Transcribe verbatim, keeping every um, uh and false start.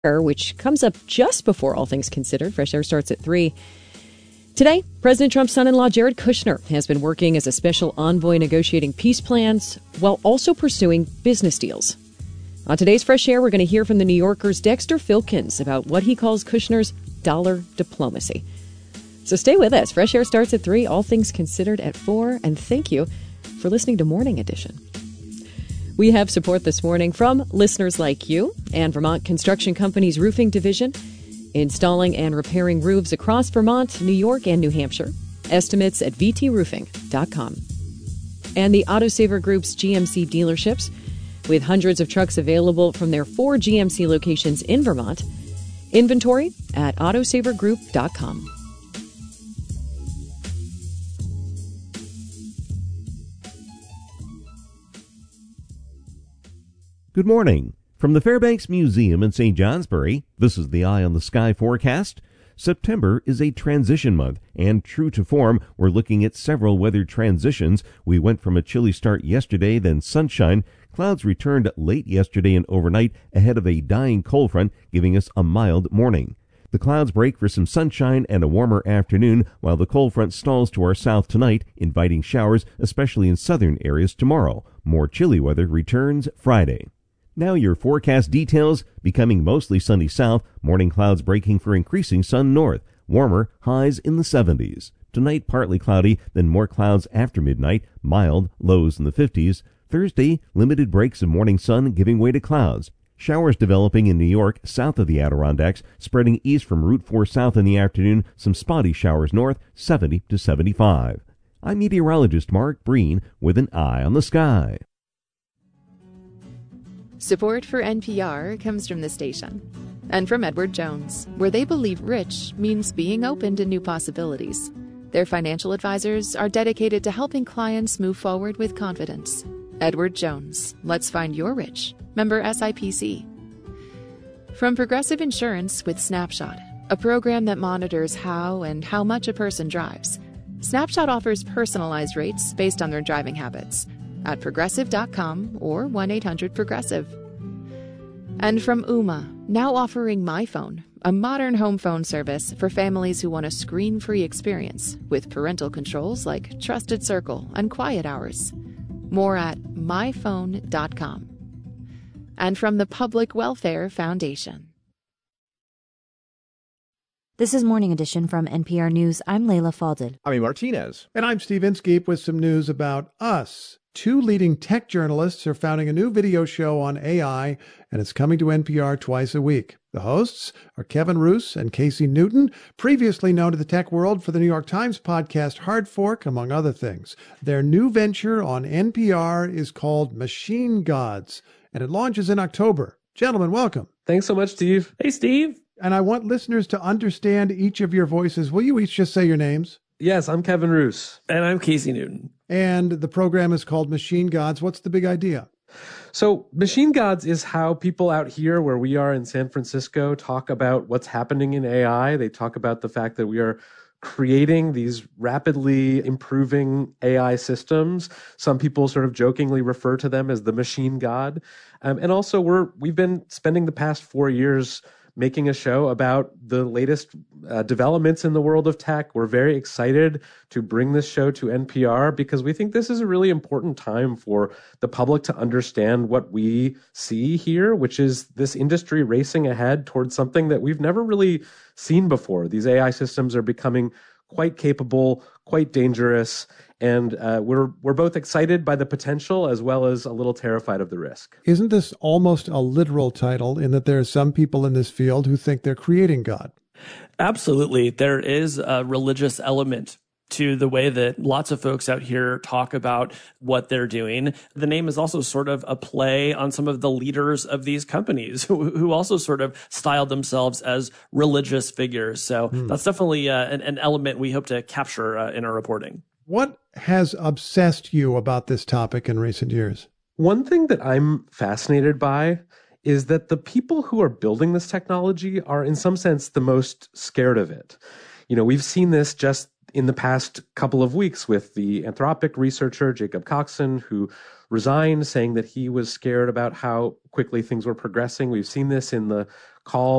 which comes up just before All Things Considered. Fresh Air starts at three. Today, President Trump's son-in-law, Jared Kushner, has been working as a special envoy negotiating peace plans while also pursuing business deals. On today's Fresh Air, we're going to hear from the New Yorker's Dexter Filkins about what he calls Kushner's dollar diplomacy. So stay with us. Fresh Air starts at three, All Things Considered at four, and thank you for listening to Morning Edition. We have support this morning from listeners like you and Vermont Construction Company's roofing division, installing and repairing roofs across Vermont, New York, and New Hampshire. Estimates at v t roofing dot com. And the Autosaver Group's G M C dealerships, with hundreds of trucks available from their four G M C locations in Vermont. Inventory at autosaver group dot com. Good morning. From the Fairbanks Museum in Saint Johnsbury, this is the Eye on the Sky forecast. September is a transition month, and true to form, we're looking at several weather transitions. We went from a chilly start yesterday, then sunshine. Clouds returned late yesterday and overnight ahead of a dying cold front, giving us a mild morning. The clouds break for some sunshine and a warmer afternoon, while the cold front stalls to our south tonight, inviting showers, especially in southern areas tomorrow. More chilly weather returns Friday. Now your forecast details. Becoming mostly sunny south, morning clouds breaking for increasing sun north. Warmer, highs in the seventies. Tonight partly cloudy, then more clouds after midnight, mild, lows in the fifties. Thursday, limited breaks of morning sun giving way to clouds. Showers developing in New York, south of the Adirondacks, spreading east from Route four south in the afternoon, some spotty showers north, seventy to seventy-five. I'm meteorologist Mark Breen with an eye on the sky. Support for N P R comes from the station and from Edward Jones, where they believe rich means being open to new possibilities. Their financial advisors are dedicated to helping clients move forward with confidence. Edward Jones, let's find your rich. Member S I P C. From Progressive Insurance with Snapshot, a program that monitors how and how much a person drives. Snapshot offers personalized rates based on their driving habits at progressive dot com or one eight hundred progressive. And from Ooma, now offering My Phone, a modern home phone service for families who want a screen-free experience with parental controls like Trusted Circle and Quiet Hours. More at my phone dot com. And from the Public Welfare Foundation. This is Morning Edition from N P R News. I'm Layla Falded. I'm Martinez. And I'm Steve Inskeep with some news about us. Two leading tech journalists are founding a new video show on A I, and it's coming to N P R twice a week. The hosts are Kevin Roose and Casey Newton, previously known to the tech world for the New York Times podcast Hard Fork, among other things. Their new venture on N P R is called Machine Gods, and it launches in October. Gentlemen, welcome. Thanks so much, Steve. Hey, Steve. And I want listeners to understand each of your voices. Will you each just say your names? Yes, I'm Kevin Roose. And I'm Casey Newton. And the program is called Machine Gods. What's the big idea? So Machine Gods is how people out here where we are in San Francisco talk about what's happening in A I. They talk about the fact that we are creating these rapidly improving A I systems. Some people sort of jokingly refer to them as the machine god. Um, and also we're, we've been spending the past four years making a show about the latest uh, developments in the world of tech. We're very excited to bring this show to N P R because we think this is a really important time for the public to understand what we see here, which is this industry racing ahead towards something that we've never really seen before. These A I systems are becoming quite capable, quite dangerous, and uh, we're we're both excited by the potential as well as a little terrified of the risk. Isn't this almost a literal title in that there are some people in this field who think they're creating God? Absolutely. There is a religious element to the way that lots of folks out here talk about what they're doing. The name is also sort of a play on some of the leaders of these companies who, who also sort of styled themselves as religious figures. So mm. that's definitely uh, an, an element we hope to capture uh, in our reporting. What has obsessed you about this topic in recent years? One thing that I'm fascinated by is that the people who are building this technology are in some sense the most scared of it. You know, we've seen this just in the past couple of weeks with the Anthropic researcher Jacob Coxon, who resigned saying that he was scared about how quickly things were progressing. We've seen this in the call